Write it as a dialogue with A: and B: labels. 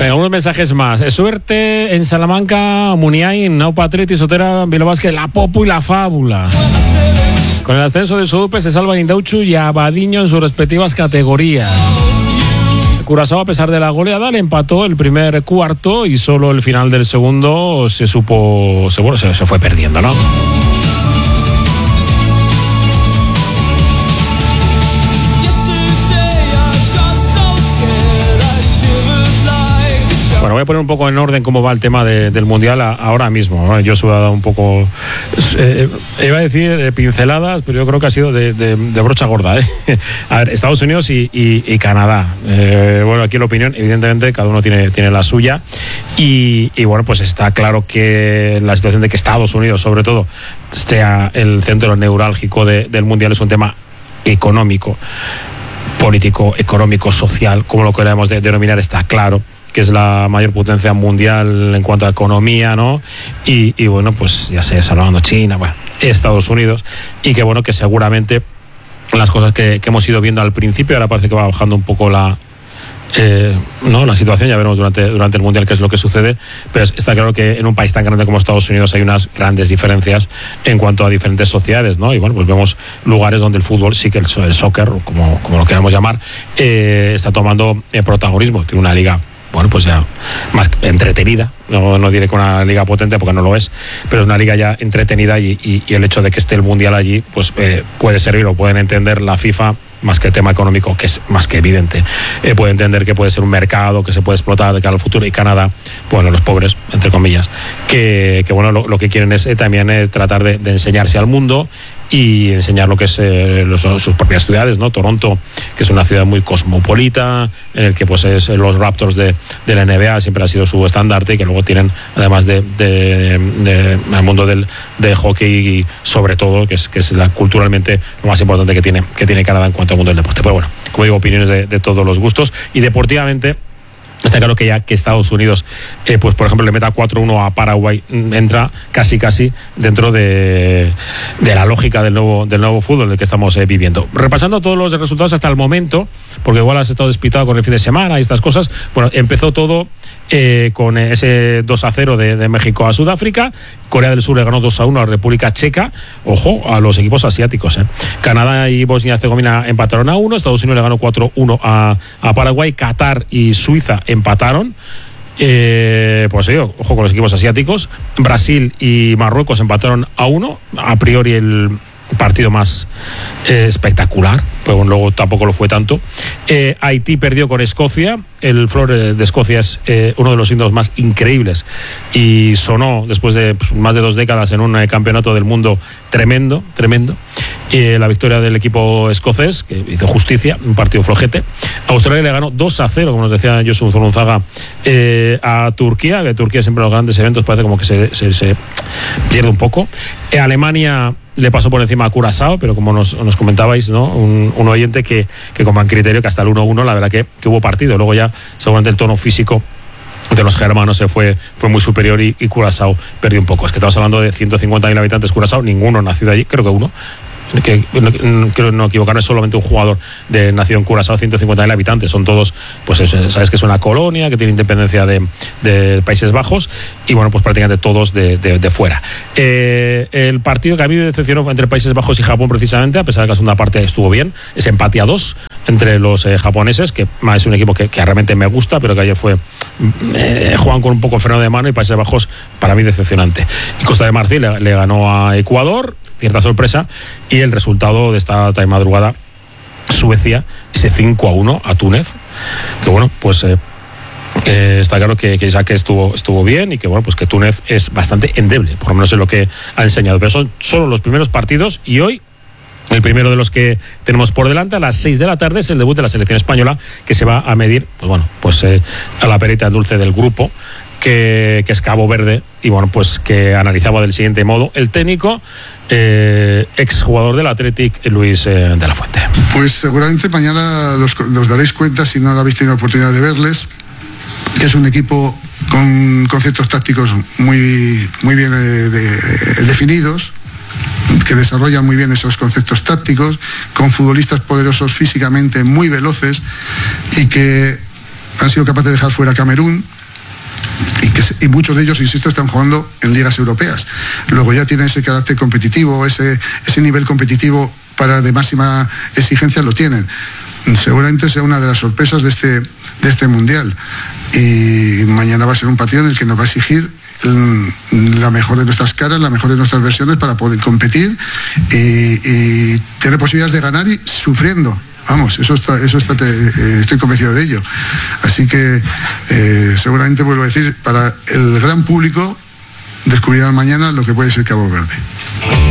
A: Venga, unos mensajes más. Suerte en Salamanca, Muniain, Nau Patriti, Sotera, Bilbao Basket, La Popu y La Fábula. Con el ascenso de Sodupe se salvan Indauchu y Abadiño en sus respectivas categorías. Curazao, a pesar de la goleada, le empató el primer cuarto y solo el final del segundo se fue perdiendo, ¿no? Bueno, voy a poner un poco en orden cómo va el tema del Mundial ahora mismo, ¿no? Yo he dado un poco, iba a decir pinceladas, pero yo creo que ha sido de brocha gorda, ¿eh? A ver, Estados Unidos y Canadá. Bueno, aquí la opinión, evidentemente, cada uno tiene la suya. Y bueno, pues está claro que la situación de que Estados Unidos, sobre todo, sea el centro neurálgico del Mundial es un tema económico, político, económico, social, como lo queramos denominar, está claro que es la mayor potencia mundial en cuanto a economía, ¿no? Y bueno, pues ya se está hablando China, bueno, Estados Unidos, y que bueno, que seguramente las cosas que hemos ido viendo al principio, ahora parece que va bajando un poco la situación, ya veremos durante el Mundial qué es lo que sucede, pero está claro que en un país tan grande como Estados Unidos hay unas grandes diferencias en cuanto a diferentes sociedades, ¿no? Y bueno, pues vemos lugares donde el fútbol, sí que el soccer, como lo queramos llamar, está tomando protagonismo, tiene una liga, bueno, pues ya más entretenida, no diré que una liga potente porque no lo es, pero es una liga ya entretenida y el hecho de que esté el Mundial allí, pues puede servir o pueden entender la FIFA, más que el tema económico, que es más que evidente, puede entender que puede ser un mercado que se puede explotar de cara al futuro, y Canadá, bueno, los pobres, entre comillas, que bueno, lo que quieren es también tratar de enseñarse al mundo y enseñar lo que es sus propias ciudades, ¿no? Toronto, que es una ciudad muy cosmopolita, en el que pues es los Raptors de la NBA, siempre ha sido su estandarte, y que luego tienen, además del mundo del hockey, sobre todo, que es culturalmente lo más importante que tiene Canadá en cuanto al mundo del deporte. Pero bueno, como digo, opiniones de todos los gustos, y deportivamente está claro que ya que Estados Unidos, pues por ejemplo, le meta 4-1 a Paraguay, entra casi dentro de la lógica del nuevo fútbol del que estamos viviendo. Repasando todos los resultados hasta el momento, porque igual has estado despistado con el fin de semana y estas cosas. Bueno, empezó todo con ese 2-0 de México a Sudáfrica. Corea del Sur le ganó 2-1 a la República Checa. Ojo a los equipos asiáticos, Canadá y Bosnia-Herzegovina empataron a 1. Estados Unidos le ganó 4-1 a Paraguay. Qatar y Suiza empataron. Pues sí, ojo con los equipos asiáticos. Brasil y Marruecos empataron a 1. A priori el partido más espectacular, pero bueno, luego tampoco lo fue tanto. Haití perdió con Escocia. El flor de Escocia es uno de los himnos más increíbles y sonó después de más de 2 décadas en un campeonato del mundo tremendo. La victoria del equipo escocés, que hizo justicia, un partido flojete. Australia le ganó 2-0, como nos decía Josu Zorunzaga, a Turquía, que Turquía siempre en los grandes eventos parece como que se pierde un poco. Alemania le pasó por encima a Curazao, pero como nos comentabais, ¿no? Un oyente que con buen criterio, que hasta el 1-1 la verdad que hubo partido. Luego ya seguramente el tono físico de los germanos fue muy superior y Curazao perdió un poco. Es que estamos hablando de 150.000 habitantes Curazao, ninguno nacido allí, creo que uno. Creo no equivocarme, es solamente un jugador de nacido en Curazao, 150.000 habitantes, son todos, pues sabes que es una colonia que tiene independencia de Países Bajos, y bueno, pues prácticamente todos de fuera. El partido que a mí me decepcionó entre Países Bajos y Japón, precisamente, a pesar de que la segunda parte estuvo bien, es empate a 2 entre los japoneses, que es un equipo que realmente me gusta, pero que ayer juegan con un poco freno de mano, y Países Bajos para mí decepcionante. Y Costa de Marfil le ganó a Ecuador, cierta sorpresa, y el resultado de esta madrugada, Suecia, ese 5-1 a Túnez, que bueno, pues está claro que ya que estuvo bien, y que bueno, pues que Túnez es bastante endeble, por lo menos es lo que ha enseñado, pero son solo los primeros partidos, y hoy el primero de los que tenemos por delante a las 6 de la tarde es el debut de la selección española, que se va a medir, pues bueno, pues a la perita dulce del grupo, que es Cabo Verde, y bueno, pues que analizaba del siguiente modo el técnico, exjugador del Athletic, Luis de la Fuente.
B: Pues seguramente mañana los daréis cuenta, si no lo habéis tenido oportunidad de verles, que es un equipo con conceptos tácticos muy bien definidos, que desarrollan muy bien esos conceptos tácticos, con futbolistas poderosos físicamente, muy veloces, y que han sido capaces de dejar fuera a Camerún, y muchos de ellos, insisto, están jugando en ligas europeas. Luego ya tienen ese carácter competitivo, ese nivel competitivo de máxima exigencia lo tienen. Seguramente sea una de las sorpresas de este mundial. Y mañana va a ser un partido en el que nos va a exigir la mejor de nuestras caras, la mejor de nuestras versiones para poder competir y tener posibilidades de ganar y sufriendo. Vamos, estoy convencido de ello. Así que seguramente, vuelvo a decir, para el gran público descubrirán mañana lo que puede ser Cabo Verde.